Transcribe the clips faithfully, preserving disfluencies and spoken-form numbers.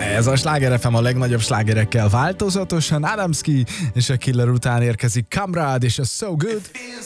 Ez a Sláger ef em a legnagyobb slágerekkel változatosan. Adamski és a Killer után érkezik Kamrad és a So Good.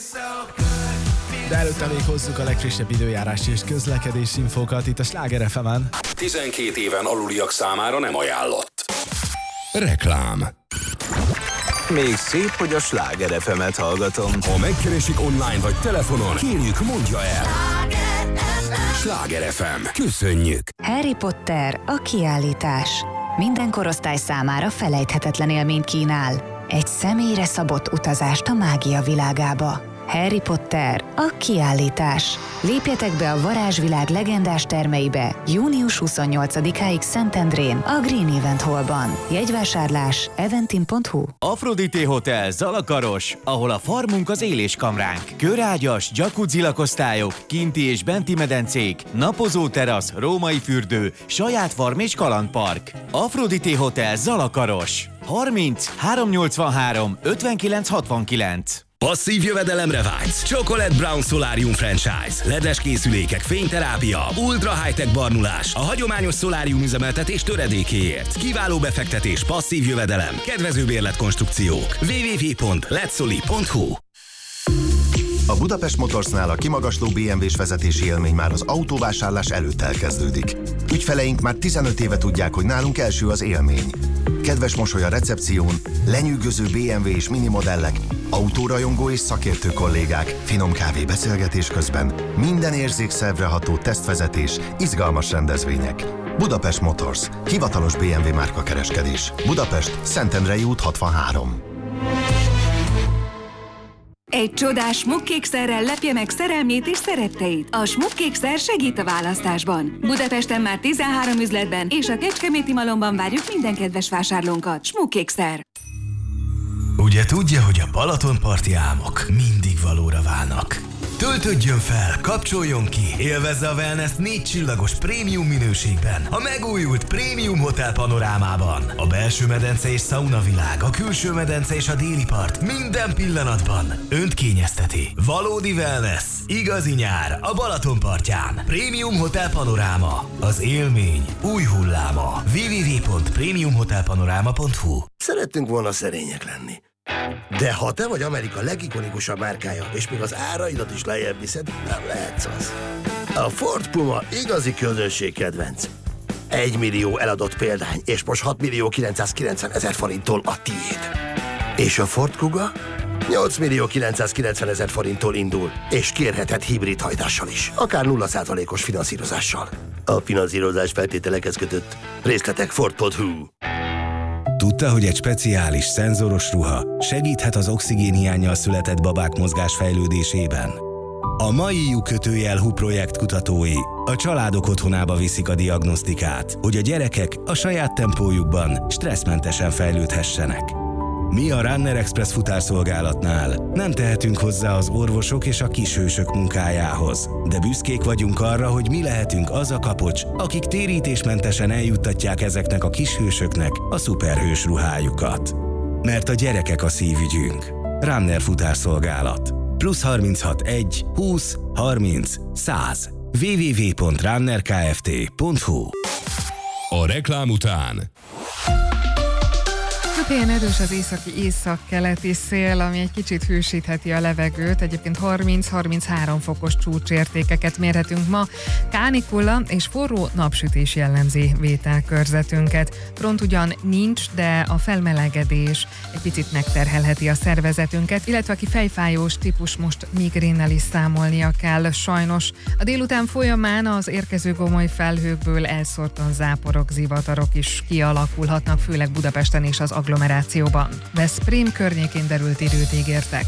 De előtte még hozzuk a legfrissebb időjárási és közlekedési infókat itt a Sláger ef emen. tizenkét éven aluliak számára nem ajánlott. Reklám. Még szép, hogy a Sláger ef emet hallgatom. Ha megkeresik online vagy telefonon, kérjük, mondja el. Sláger ef em. Köszönjük. Harry Potter, a kiállítás. Minden korosztály számára felejthetetlen élményt kínál. Egy személyre szabott utazást a mágia világába. Harry Potter, a kiállítás. Lépjetek be a varázsvilág legendás termeibe június huszonnyolcadikáig Szentendrén, a Green Event Hallban. Jegyvásárlás eventim pont hu. Aphrodite Hotel Zalakaros, ahol a farmunk az éléskamránk. Körágyas, jacuzzi lakosztályok, kinti és benti medencék, napozó terasz, római fürdő, saját farm és kalandpark. Aphrodite Hotel Zalakaros. harminc háromszáznyolcvanhárom ötvenkilenc hatvankilenc. Passzív jövedelemre vágysz? Chocolate Brown Solarium Franchise. Ledes készülékek, fényterápia, ultra high-tech barnulás. A hagyományos szolárium üzemeltetés töredékéért. Kiváló befektetés, passzív jövedelem, kedvező bérletkonstrukciók. double-u double-u double-u pont letsoli pont hu. A Budapest Motorsnál a kimagasló bé em vés vezetési élmény már az autóvásárlás előtt elkezdődik. Ügyfeleink már tizenöt éve tudják, hogy nálunk első az élmény. Kedves mosoly a recepción, lenyűgöző bé em vé és mini modellek, autórajongó és szakértő kollégák, finom kávé beszélgetés közben, minden érzékszervre ható tesztvezetés, izgalmas rendezvények. Budapest Motors, hivatalos bé em vé márkakereskedés. Budapest, Szentendrei út hatvanhárom. Egy csodás smukkékszerrel lepje meg szerelmét és szeretteit. A smukkékszer segít a választásban. Budapesten már tizenhárom üzletben és a Kecskeméti Malomban várjuk minden kedves vásárlónkat. Smukkékszer. Ugye tudja, hogy a Balatonparti álmok mindig valóra válnak. Töltődjön fel, kapcsoljon ki, élvezze a wellness négy csillagos prémium minőségben, a megújult prémium hotel panorámában. A belső medence és szauna világ, a külső medence és a déli part minden pillanatban önt kényezteti. Valódi wellness, igazi nyár a Balatonpartján. Prémium hotel panoráma, az élmény új hulláma. double-u double-u double-u pont prémium hotel panoráma pont hu. Szerettünk volna szerények lenni. De ha te vagy Amerika legikonikusabb márkája, és még az áraidat is lejjebb viszed, nem lehetsz az. A Ford Puma igazi közönségkedvenc. Egy millió eladott példány, és most hat millió kilencszázkilencven ezer forinttól a tiéd. És a Ford Kuga? nyolc millió kilencszázkilencven ezer forinttól indul, és kérheted hibrid hajtással is, akár nulla százalékos finanszírozással. A finanszírozás feltételekhez kötött. Részletek ford pont hu. Tudta, hogy egy speciális, szenzoros ruha segíthet az oxigénhiánnyal született babák mozgásfejlődésében? A mai lyukkötőjel hú projekt kutatói a családok otthonába viszik a diagnosztikát, hogy a gyerekek a saját tempójukban stresszmentesen fejlődhessenek. Mi a Runner Express futárszolgálatnál nem tehetünk hozzá az orvosok és a kishősök munkájához, de büszkék vagyunk arra, hogy mi lehetünk az a kapocs, akik térítésmentesen eljuttatják ezeknek a kishősöknek a szuperhős ruhájukat. Mert a gyerekek a szívügyünk. Runner futárszolgálat. Plusz harminchat egy húsz harminc száz. double-u double-u double-u pont runner kft pont hu. A reklám után Köpélyen erős az északi északkeleti szél, ami egy kicsit hősítheti a levegőt. Egyébként harminc-harminchárom fokos csúcsértékeket mérhetünk ma. Kánikula és forró napsütés jellemzi vételkörzetünket. Front ugyan nincs, de a felmelegedés egy picit megterhelheti a szervezetünket, illetve aki fejfájós típus, most migrénnel is számolnia kell sajnos. A délután folyamán az érkező gomoly felhőkből elszórtan záporok, zivatarok is kialakulhatnak, főleg Budapesten és az agglomerációban. Veszprém környékén derült időt ígértek.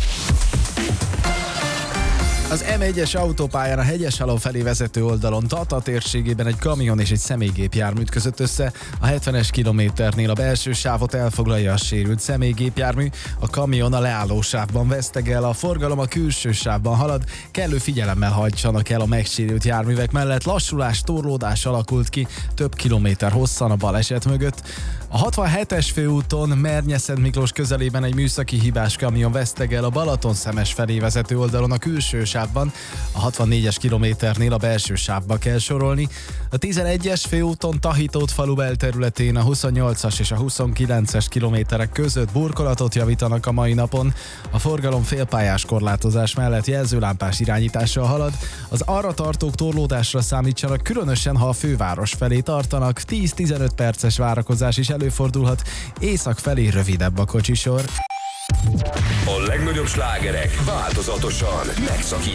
Az em egyes autópályán a Hegyeshalom felé vezető oldalon Tata térségében egy kamion és egy személygépjármű ütközött össze. A hetvenes kilométernél a belső sávot elfoglalja a sérült személygépjármű, a kamion a leálló sávban vesztegel, a forgalom a külső sávban halad, kellő figyelemmel hajtsanak el a megsérült járművek mellett, lassulás, torlódás alakult ki több kilométer hosszan a baleset mögött. A hatvanhetes főúton Mernye-Szent Miklós közelében egy műszaki hibás kamion vesztegel a Balaton-Szemes felé vezető oldalon a külső sávban, a hatvannégyes kilométernél a belső sávba kell sorolni. A tizenegyes főúton Tahitót falu belterületén a huszonnyolcas és a huszonkilences kilométerek között burkolatot javítanak a mai napon. A forgalom félpályás korlátozás mellett jelzőlámpás irányítással halad. Az arra tartók torlódásra számítsanak, különösen ha a főváros felé tartanak. tíz-tizenöt perces várakozás is előfordulhat, észak felé rövidebb a kocsisor. A legnagyobb slágerek változatosan megszakítottak.